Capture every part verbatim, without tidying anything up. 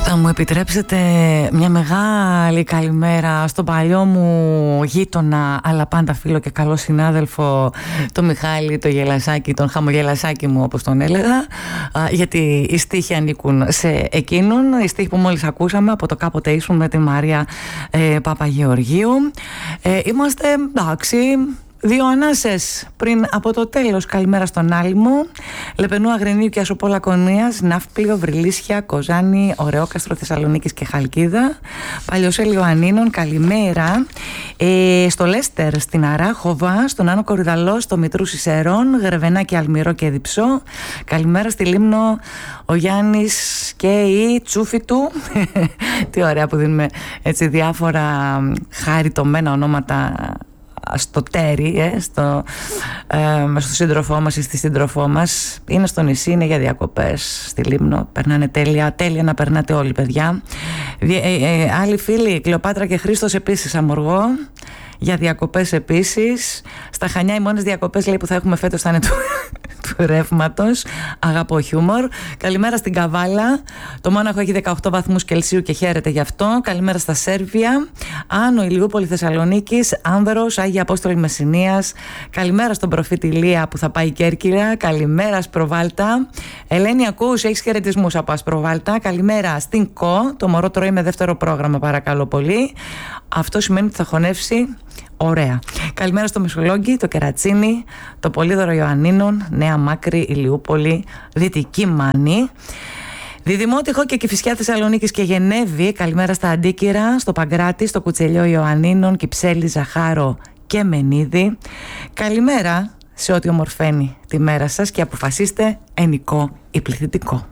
Θα μου επιτρέψετε μια μεγάλη καλημέρα στον παλιό μου γείτονα, αλλά πάντα φίλο και καλό συνάδελφο, τον Μιχάλη, το Γελασάκι, τον Χαμογελασάκι μου όπως τον έλεγα, γιατί οι στίχοι ανήκουν σε εκείνον, οι στίχοι που μόλις ακούσαμε από το Κάποτε Ήσουν με τη Μαρία ε, Παπαγεωργίου. ε, Είμαστε εντάξει, δύο ανάσες πριν από το τέλος. Καλημέρα στον Άλυμο, Λεπενού, Αγρινίου και Ασοπολακονίας, Ναύπλιο, Βρυλίσια, Κοζάνη, Ωρεόκαστρο, Θεσσαλονίκης και Χαλκίδα, Παλιοσέλιο Ανίνων, καλημέρα. ε, Στο Λέστερ, στην Αράχοβα, στον Άνω Κορυδαλό, στο Μητρού Σισερών, Γρεβενάκι, Αλμυρό και Διψό. Καλημέρα στη Λίμνο, ο Γιάννης και η τσούφη του. Τι ωραία που δίνουμε έτσι διάφορα χαριτωμένα ονόματα στο τέρι, ε, στο, ε, στο σύντροφό μας ή στη σύντροφό μας. Είναι στο νησί, είναι για διακοπές στη Λίμνο, περνάνε τέλεια, τέλεια να περνάτε όλοι, παιδιά. ε, ε, Άλλοι φίλοι, Κλεοπάτρα και Χρήστος επίσης Αμοργό, για διακοπές επίσης. Στα Χανιά οι μόνες διακοπές, λέει, που θα έχουμε φέτος θα είναι του, του ρεύματος. Αγαπώ χιούμορ. Καλημέρα στην Καβάλα. Το Μόναχο έχει δεκαοκτώ βαθμούς Κελσίου και χαίρεται γι' αυτό. Καλημέρα στα Σέρβια. Άνω Ηλιούπολη Θεσσαλονίκης, Άνδρος, Άγια Απόστολη Μεσσηνίας. Καλημέρα στον προφήτη Ηλία που θα πάει Κέρκυρα. Καλημέρα Σπροβάλτα. Ελένη, ακούς, έχεις χαιρετισμούς από Ασπροβάλτα. Καλημέρα στην ΚΟ. Το μωρό τρώει με δεύτερο πρόγραμμα, παρακαλώ πολύ. Αυτό σημαίνει ότι θα χωνεύσει ωραία. Καλημέρα στο Μεσολόγγι, το Κερατσίνι, το Πολύδωρο Ιωαννίνων, Νέα Μάκρη, Ηλιούπολη, Δυτική Μάνη, Διδημότυχο και Κηφισιά Θεσσαλονίκης και Γενέβη. Καλημέρα στα Αντίκυρα, στο Παγκράτη, στο Κουτσελιό Ιωαννίνων, Κυψέλη, Ζαχάρο και Μενίδη. Καλημέρα σε ό,τι ομορφαίνει τη μέρα σας και αποφασίστε ενικό ή πληθυντικό.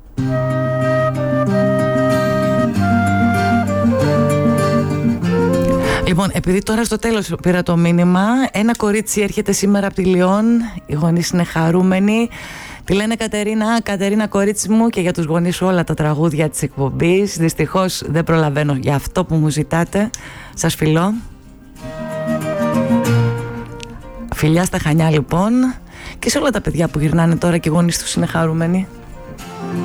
Λοιπόν, επειδή τώρα στο τέλος πήρα το μήνυμα, ένα κορίτσι έρχεται σήμερα από τη Λιόν, οι γονείς είναι χαρούμενοι. Τη λένε Κατερίνα, Κατερίνα κορίτσι μου, και για τους γονείς όλα τα τραγούδια της εκπομπής. Δυστυχώς δεν προλαβαίνω για αυτό που μου ζητάτε. Σας φιλώ. Φιλιά στα Χανιά λοιπόν, και σε όλα τα παιδιά που γυρνάνε τώρα και οι γονείς τους είναι χαρούμενοι.